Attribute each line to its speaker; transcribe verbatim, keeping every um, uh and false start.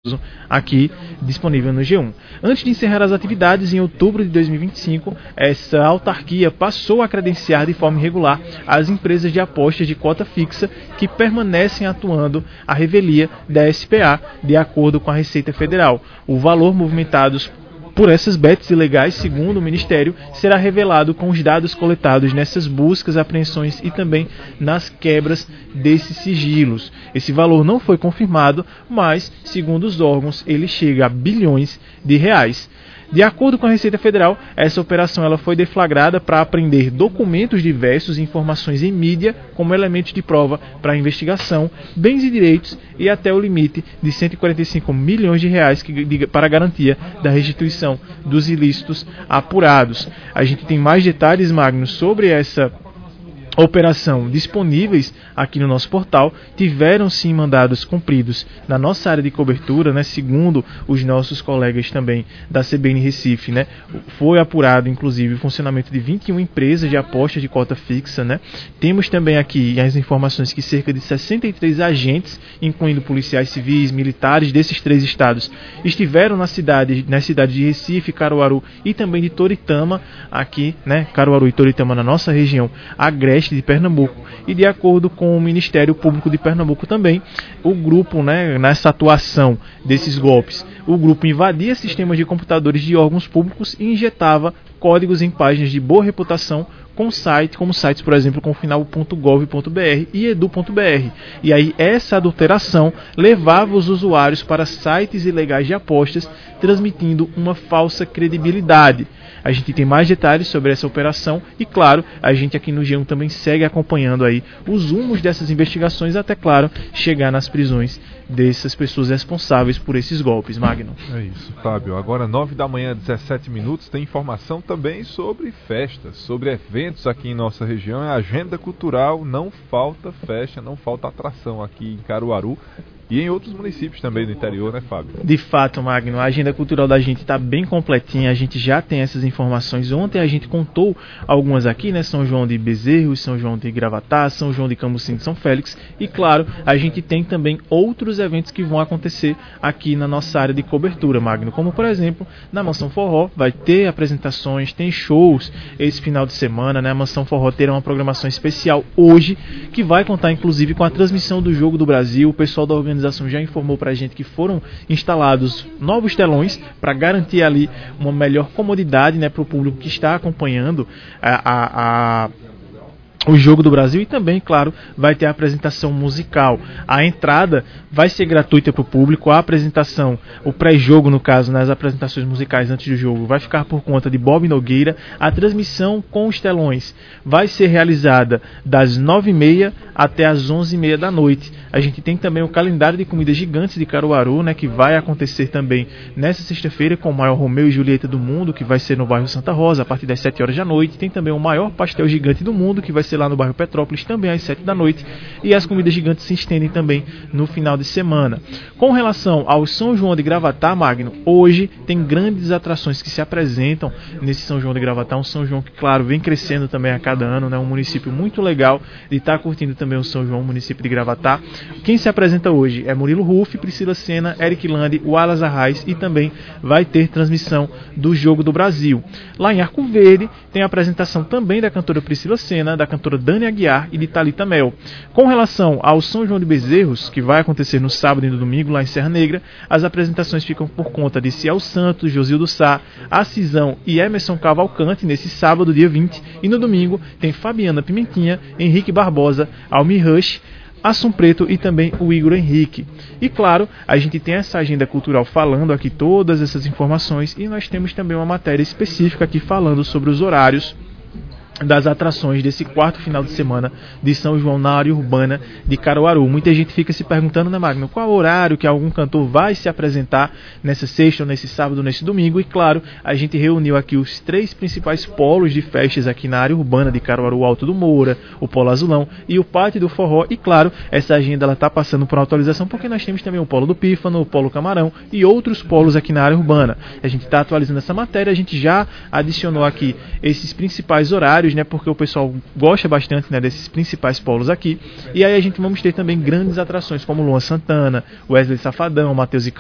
Speaker 1: aqui disponível no G um. Antes de encerrar as atividades, em outubro de dois mil e vinte e cinco, essa autarquia passou a credenciar de forma irregular as empresas de apostas de cota fixa que permanecem atuando à revelia da S P A, de acordo com a Receita Federal. O valor movimentados por essas bets ilegais, segundo o Ministério, será revelado com os dados coletados nessas buscas, apreensões e também nas quebras desses sigilos. Esse valor não foi confirmado, mas, segundo os órgãos, ele chega a bilhões de reais. De acordo com a Receita Federal, essa operação ela foi deflagrada para apreender documentos diversos e informações em mídia como elementos de prova para a investigação, bens e direitos e até o limite de cento e quarenta e cinco milhões de reais que, de, para a garantia da restituição dos ilícitos apurados. A gente tem mais detalhes, Magno, sobre essa operação disponíveis aqui no nosso portal. Tiveram sim mandados cumpridos na nossa área de cobertura, né, segundo os nossos colegas também da C B N Recife, né, foi apurado inclusive o funcionamento de vinte e uma empresas de apostas de cota fixa, né. Temos também aqui as informações que cerca de sessenta e três agentes, incluindo policiais civis, militares desses três estados, estiveram na cidade, nas cidades de Recife, Caruaru e também de Toritama, aqui, né, Caruaru e Toritama na nossa região agreste de Pernambuco. E de acordo com o Ministério Público de Pernambuco também, o grupo, né, nessa atuação desses golpes, o grupo invadia sistemas de computadores de órgãos públicos e injetava códigos em páginas de boa reputação com site, como sites, por exemplo, com o final .gov.br e edu.br. E aí essa adulteração levava os usuários para sites ilegais de apostas, transmitindo uma falsa credibilidade. A gente tem mais detalhes sobre essa operação e, claro, a gente aqui no G um também segue acompanhando aí os rumos dessas investigações até, claro, chegar nas prisões dessas pessoas responsáveis por esses golpes. Magno.
Speaker 2: É isso, Fábio. Agora, nove da manhã, dezessete minutos, tem informação também sobre festas, sobre eventos aqui em nossa região. É agenda cultural, não falta festa, não falta atração aqui em Caruaru e em outros municípios também do interior, né, Fábio?
Speaker 1: De fato, Magno, a agenda cultural da gente está bem completinha, a gente já tem essas informações. Ontem a gente contou algumas aqui, né? São João de Bezerros, São João de Gravatá, São João de Camusim de São Félix. E claro, a gente tem também outros eventos que vão acontecer aqui na nossa área de cobertura, Magno. Como, por exemplo, na Mansão Forró, vai ter apresentações, tem shows esse final de semana, né? A Mansão Forró terá uma programação especial hoje, que vai contar inclusive com a transmissão do Jogo do Brasil. O pessoal da organização já informou pra gente que foram instalados novos telões para garantir ali uma melhor comodidade, né, para o público que está acompanhando a, a, a o Jogo do Brasil. E também, claro, vai ter a apresentação musical. A entrada vai ser gratuita para o público. A apresentação, o pré-jogo no caso, nas apresentações musicais antes do jogo, vai ficar por conta de Bob Nogueira. A transmissão com os telões vai ser realizada das nove e meia até as onze e meia da noite. A gente tem também o calendário de comidas gigantes de Caruaru, né, que vai acontecer também nessa sexta-feira com o maior Romeu e Julieta do mundo, que vai ser no bairro Santa Rosa a partir das sete horas da noite. Tem também o maior pastel gigante do mundo, que vai ser lá no bairro Petrópolis, também às sete da noite, e as comidas gigantes se estendem também no final de semana. Com relação ao São João de Gravatá, Magno, hoje tem grandes atrações que se apresentam nesse São João de Gravatá, um São João que, claro, vem crescendo também a cada ano, né? Um município muito legal de estar curtindo também o São João, o município de Gravatá. Quem se apresenta hoje é Murilo Ruff, Priscila Senna, Eric Lande, Wallace Arraes, e também vai ter transmissão do Jogo do Brasil. Lá em Arco Verde tem a apresentação também da cantora Priscila Senna, da cantora Dani Aguiar e de Thalita Mel. Com relação ao São João de Bezerros, que vai acontecer no sábado e no domingo lá em Serra Negra, as apresentações ficam por conta de Ciel Santos, Josildo Sá, Acisão e Emerson Cavalcante nesse sábado, dia vinte, e no domingo tem Fabiana Pimentinha, Henrique Barbosa, Almir Rush, Assum Preto e também o Igor Henrique. E claro, a gente tem essa agenda cultural falando aqui todas essas informações, e nós temos também uma matéria específica aqui falando sobre os horários das atrações desse quarto final de semana de São João na área urbana de Caruaru. Muita gente fica se perguntando, né, Magno, qual horário que algum cantor vai se apresentar nessa sexta, ou nesse sábado, ou nesse domingo. E claro, a gente reuniu aqui os três principais polos de festas aqui na área urbana de Caruaru: Alto do Moura, o Polo Azulão e o Pátio do Forró. E claro, essa agenda ela está passando por uma atualização, porque nós temos também o Polo do Pífano, o Polo Camarão e outros polos aqui na área urbana. A gente está atualizando essa matéria, a gente já adicionou aqui esses principais horários, né, porque o pessoal gosta bastante, né, desses principais polos aqui. E aí a gente vamos ter também grandes atrações como Luan Santana, Wesley Safadão, Matheus e